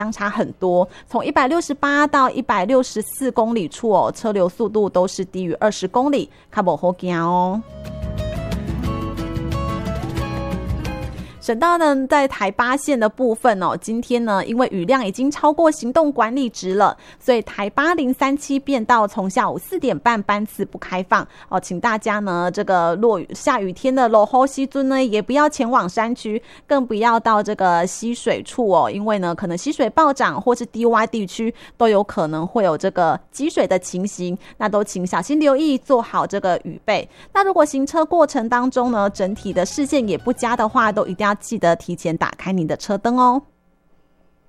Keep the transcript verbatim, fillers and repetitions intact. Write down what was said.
相差很多，从一百六十八到一百六十四公里处哦，车流速度都是低于二十公里，较不好行哦。省道呢，在台八线的部分哦，今天呢，因为雨量已经超过行动管理值了，所以台八零三七变道从下午四点半班次不开放哦，请大家呢，这个落雨下雨天的落雨时阵呢，也不要前往山区，更不要到这个溪水处哦，因为呢，可能溪水暴涨或是低洼地区都有可能会有这个积水的情形，那都请小心留意，做好这个雨备。那如果行车过程当中呢，整体的视线也不佳的话，都一定要记得提前打开你的车灯哦。